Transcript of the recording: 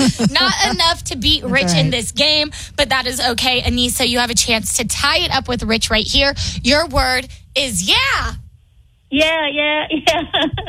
Not enough to beat Rich in this game, but that is okay. Anissa, you have a chance to tie it up with Rich right here. Your word is yeah. Yeah.